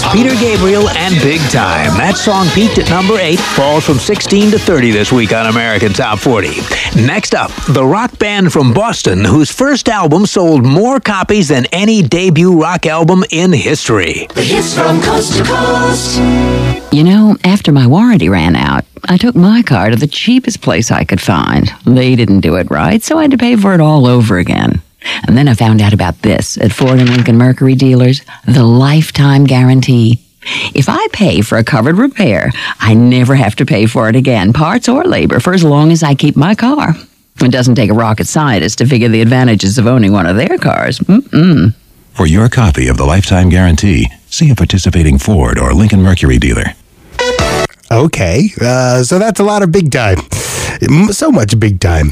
Peter Gabriel and Big Time. That song peaked at number 8, falls from 16 to 30 this week on American Top 40. Next up, the rock band from Boston, whose first album sold more copies than any debut rock album in history. The hits from coast to coast. You know, after my warranty ran out, I took my car to the cheapest place I could find. They didn't do it right, so I had to pay for it all over again. And then I found out about this at Ford and Lincoln Mercury dealers, the lifetime guarantee. If I pay for a covered repair, I never have to pay for it again, parts or labor, for as long as I keep my car. It doesn't take a rocket scientist to figure the advantages of owning one of their cars. For your copy of the lifetime guarantee, see a participating Ford or Lincoln Mercury dealer. Okay, so that's a lot of Big Time. So much Big Time.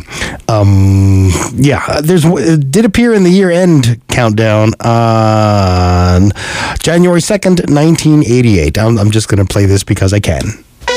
It did appear in the year-end countdown on January 2nd, 1988. I'm just going to play this because I can.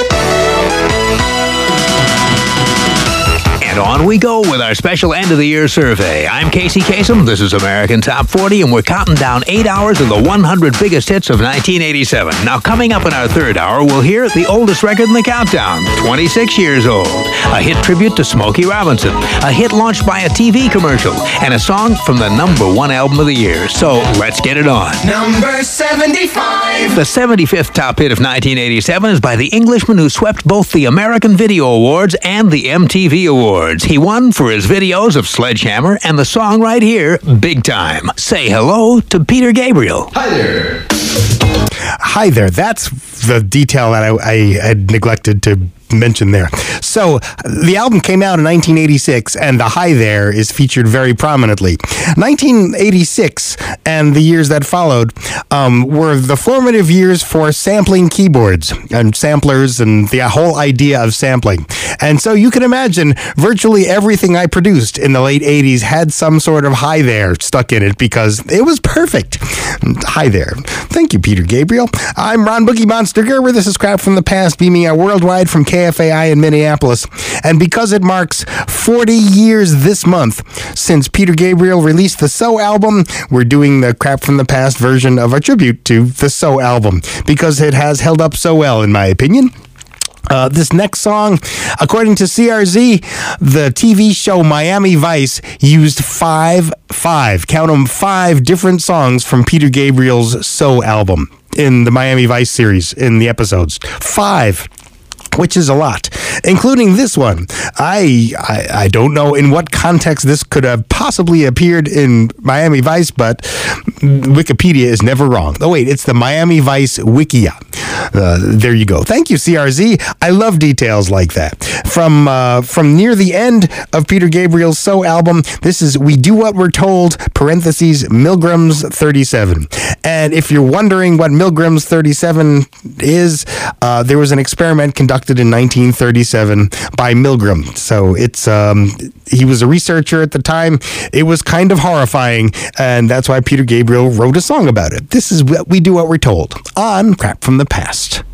And on we go with our special end-of-the-year survey. I'm Casey Kasem. This is American Top 40, and we're counting down 8 hours of the 100 biggest hits of 1987. Now, coming up in our third hour, we'll hear the oldest record in the countdown, 26 years old. A hit tribute to Smokey Robinson, a hit launched by a TV commercial, and a song from the #1 album of the year. So, let's get it on. Number 75. The 75th top hit of 1987 is by the Englishman who swept both the American Video Awards and the MTV Awards. He won for his videos of Sledgehammer and the song right here, Big Time. Say hello to Peter Gabriel. Hi there. Hi there. That's the detail that I had neglected to mention there. So the album came out in 1986, and the Hi There is featured very prominently. 1986 and the years that followed were the formative years for sampling keyboards and samplers and the whole idea of sampling. And so you can imagine virtually everything I produced in the late 80s had some sort of Hi There stuck in it because it was perfect. Hi there. Thank you, Peter Gabriel. I'm Ron Boogie Monster Gerber. This is Crap from the Past, beaming out worldwide from KFAI in Minneapolis. And because it marks 40 years this month since Peter Gabriel released the So album, we're doing the Crap from the Past version of a tribute to the So album because it has held up so well, in my opinion. This next song, according to CRZ, the TV show Miami Vice used five different songs from Peter Gabriel's So album in the Miami Vice series in the episodes. 5. Which is a lot, including this one. I don't know in what context this could have possibly appeared in Miami Vice, but Wikipedia is never wrong. Oh, wait, it's the Miami Vice Wikia. There you go. Thank you, CRZ. I love details like that. From near the end of Peter Gabriel's So album, this is We Do What We're Told, parentheses, Milgram's 37. And if you're wondering what Milgram's 37 is, there was an experiment conducted in 1937 by Milgram. So it's he was a researcher at the time. It was kind of horrifying, and that's why Peter Gabriel wrote a song about it. This is We Do What We're Told on Crap from the Past.